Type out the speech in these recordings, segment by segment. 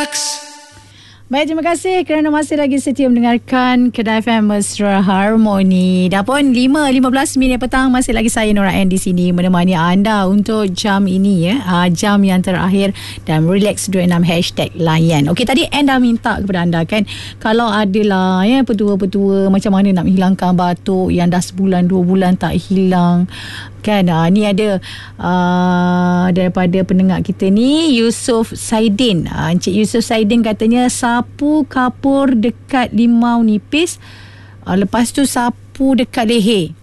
Baik, terima kasih kerana masih lagi setia mendengarkan Kedah FM Mesra Harmoni. Dah pun 5:15 petang, masih lagi saya Nora N di sini menemani anda untuk jam ini ya. Jam yang terakhir dan Relax26 #layan. Okey, tadi N dah minta kepada anda kan, kalau adalah ya petua-petua macam mana nak menghilangkan batuk yang dah sebulan 2 bulan tak hilang kan. Ni ada daripada pendengar kita ni, Yusof Saidin. Encik Yusof Saidin katanya sapu kapur dekat limau nipis, lepas tu sapu dekat leher.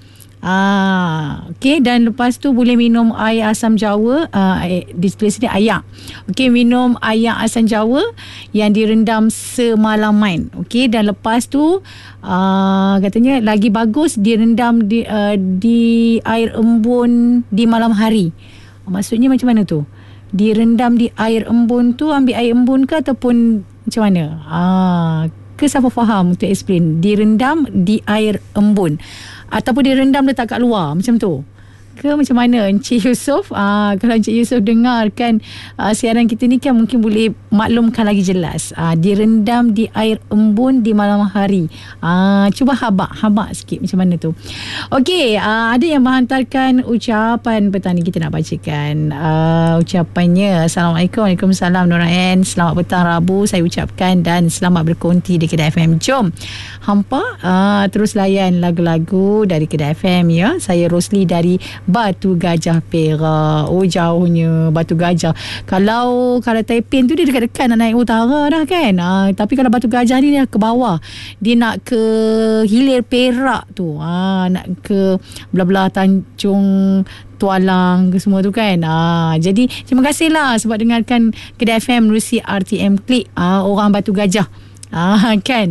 Okey, dan lepas tu boleh minum air asam jawa, di sebelah sini ayak. Okey, minum ayak asam jawa yang direndam semalaman. Okey, dan lepas tu katanya lagi bagus direndam di air embun di malam hari. Maksudnya macam mana tu? Direndam di air embun tu, ambil air embun ke ataupun macam mana? Ke siapa faham untuk explain? Direndam di air embun ataupun direndam letak kat luar, macam tu ke macam mana Encik Yusof? Kalau Encik Yusof dengarkan siaran kita ni kan, mungkin boleh maklumkan lagi jelas. Direndam di air embun di malam hari. Cuba habak sikit macam mana tu. Okey, ada yang menghantarkan ucapan petang ni, kita nak bacakan ucapannya. Assalamualaikum. Waalaikumsalam Nora N. Selamat petang Rabu saya ucapkan, dan selamat berkonti di Kedah FM. Jom hampa terus layan lagu-lagu dari Kedah FM ya. Saya Rosli dari Batu Gajah Perak. Jauhnya Batu Gajah. Kalau Taiping tu dia dekat-dekat nak naik utara dah kan. Tapi kalau Batu Gajah ni dia ke bawah. Dia nak ke hilir Perak tu. Nak ke belah-belah Tanjung Tualang ke semua tu kan. Jadi terima kasihlah sebab dengarkan Kedah FM menerusi RTM Klik orang Batu Gajah. Kan.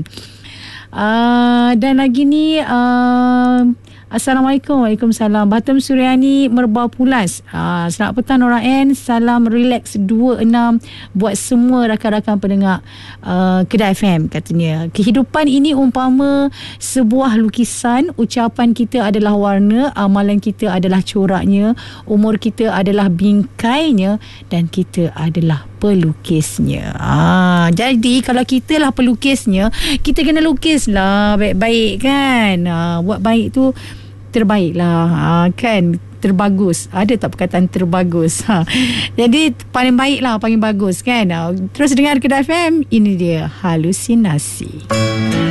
Dan lagi ni Assalamualaikum. Waalaikumsalam. Batam Suryani Merbau Pulas. Selamat petang Nora N. Salam Relax26 buat semua rakan-rakan pendengar Kedah FM katanya. Kehidupan ini umpama sebuah lukisan. Ucapan kita adalah warna, amalan kita adalah coraknya, umur kita adalah bingkainya, dan kita adalah pelukisnya. Jadi kalau kita lah pelukisnya, kita kena lukislah baik-baik kan. Buat baik tu terbaik lah kan, terbagus. Ada tak perkataan terbagus? Jadi paling baik lah, paling bagus kan. Terus dengar Kedah FM, ini dia Halusinasi.